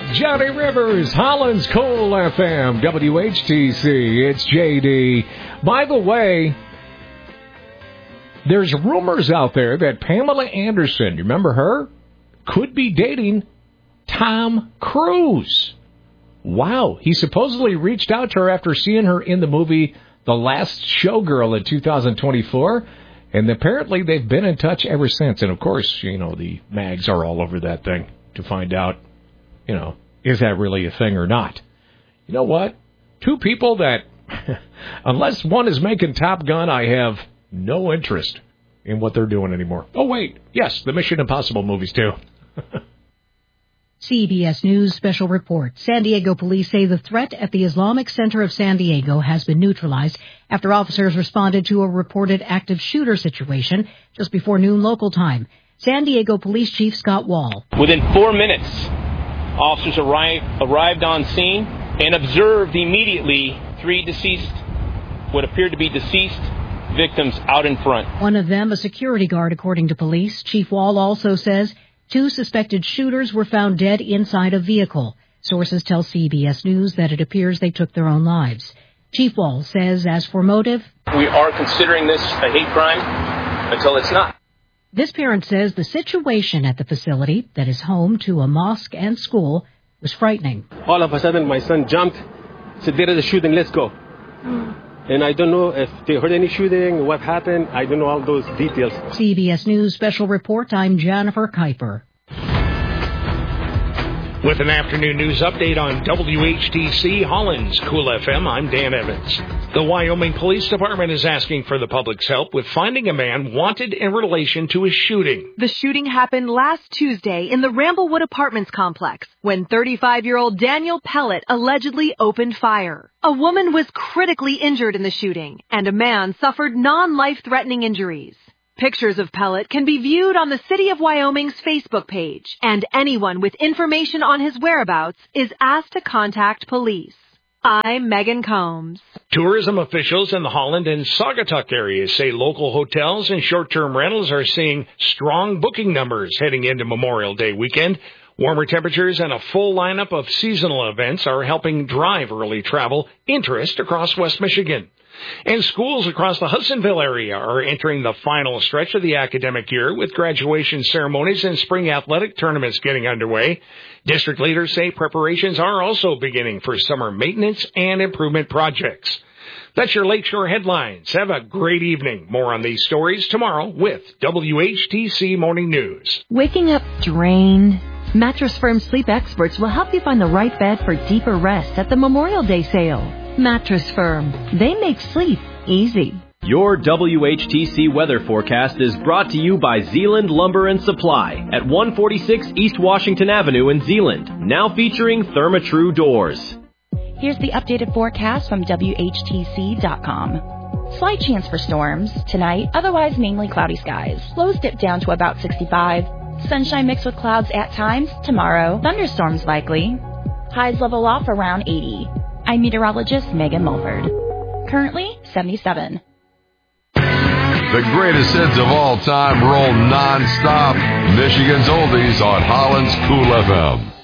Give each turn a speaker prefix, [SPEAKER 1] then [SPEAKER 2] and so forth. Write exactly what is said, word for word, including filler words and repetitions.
[SPEAKER 1] Johnny Rivers, Holland's Cool F M, W H T C. It's J D. By the way, there's rumors out there that Pamela Anderson, you remember her, could be dating Tom Cruise. Wow. He supposedly reached out to her after seeing her in the movie The Last Showgirl in two thousand twenty-four, and apparently they've been in touch ever since. And, of course, you know, the mags are all over that thing to find out, you know, is that really a thing or not? You know what? Two people that, unless one is making Top Gun, I have no interest in what they're doing anymore. Oh, wait. Yes, the Mission Impossible movies, too.
[SPEAKER 2] C B S News special report. San Diego police say the threat at the Islamic Center of San Diego has been neutralized after officers responded to a reported active shooter situation just before noon local time. San Diego Police Chief Scott Wall.
[SPEAKER 3] Within four minutes, officers arrived, arrived on scene and observed immediately three deceased, what appeared to be deceased victims out in front.
[SPEAKER 2] One of them a security guard, according to police. Chief Wall also says two suspected shooters were found dead inside a vehicle. Sources tell C B S News that it appears they took their own lives. Chief Wall says as for motive,
[SPEAKER 3] we are considering this a hate crime until it's not.
[SPEAKER 2] This parent says the situation at the facility, that is home to a mosque and school, was frightening.
[SPEAKER 4] All of a sudden, my son jumped, said, there is a shooting, let's go. And I don't know if they heard any shooting, what happened. I don't know all those details.
[SPEAKER 2] C B S News Special Report, I'm Jennifer Kuiper.
[SPEAKER 1] With an afternoon news update on W H T C Holland's Cool F M, I'm Dan Evans. The Wyoming Police Department is asking for the public's help with finding a man wanted in relation to a shooting.
[SPEAKER 5] The shooting happened last Tuesday in the Ramblewood Apartments complex when thirty-five-year-old Daniel Pellet allegedly opened fire. A woman was critically injured in the shooting, and a man suffered non-life-threatening injuries. Pictures of Pellet can be viewed on the City of Wyoming's Facebook page, and anyone with information on his whereabouts is asked to contact police. I'm Megan Combs.
[SPEAKER 1] Tourism officials in the Holland and Saugatuck areas say local hotels and short-term rentals are seeing strong booking numbers heading into Memorial Day weekend. Warmer temperatures and a full lineup of seasonal events are helping drive early travel interest across West Michigan. And schools across the Hudsonville area are entering the final stretch of the academic year with graduation ceremonies and spring athletic tournaments getting underway. District leaders say preparations are also beginning for summer maintenance and improvement projects. That's your Lakeshore headlines. Have a great evening. More on these stories tomorrow with W H T C Morning News.
[SPEAKER 6] Waking up drained? Mattress Firm sleep experts will help you find the right bed for deeper rest at the Memorial Day sale. Mattress Firm. They make sleep easy.
[SPEAKER 7] Your W H T C weather forecast is brought to you by Zeeland Lumber and Supply at one forty-six East Washington Avenue in Zeeland, now featuring Therma-Tru doors.
[SPEAKER 6] Here's the updated forecast from W H T C dot com. Slight chance for storms tonight, otherwise mainly cloudy skies. Lows dip down to about sixty-five. Sunshine mixed with clouds at times tomorrow. Thunderstorms likely. Highs level off around eighty. I'm meteorologist Megan Mulford. Currently seventy-seven.
[SPEAKER 8] The greatest hits of all time roll non-stop. Michigan's Oldies on Holland's Cool F M.